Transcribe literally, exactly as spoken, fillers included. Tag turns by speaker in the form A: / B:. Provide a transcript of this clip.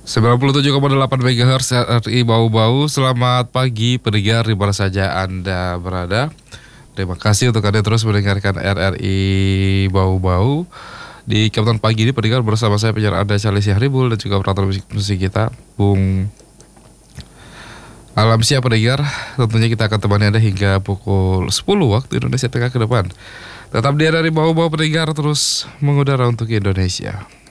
A: sembilan puluh tujuh koma delapan megahertz R R I Bau-Bau. Selamat pagi pendengar di mana saja Anda berada. Terima kasih untuk Anda terus mendengarkan R R I Bau-Bau. Di Kapten Pagi ini pendengar bersama saya penyiar Anda Charlie Syahribul dan juga operator musik, musik kita Bung Alam. Siap pendengar, tentunya kita akan temani Anda hingga pukul sepuluh waktu Indonesia Tengah ke depan. Tetap di R R I Bau-Bau pendengar, terus mengudara untuk Indonesia.